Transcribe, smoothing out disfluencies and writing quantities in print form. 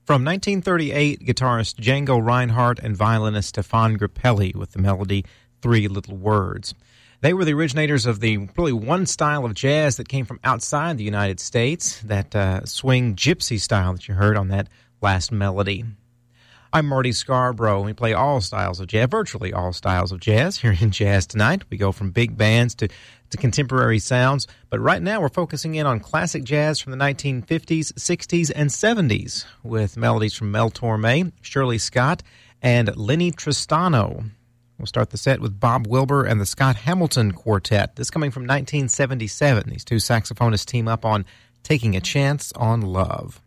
From 1938, guitarist Django Reinhardt and violinist Stefan Grappelli with the melody Three Little Words. They were the originators of the really one style of jazz that came from outside the United States, that swing gypsy style that you heard on that last melody. I'm Marty Scarborough. We play all styles of jazz, virtually all styles of jazz here in Jazz Tonight. We go from big bands to contemporary sounds, but right now we're focusing in on classic jazz from the 1950s, 60s, and 70s with melodies from Mel Torme, Shirley Scott, and Lenny Tristano. We'll start the set with Bob Wilber and the Scott Hamilton Quartet. This coming from 1977. These two saxophonists team up on Taking a Chance on Love.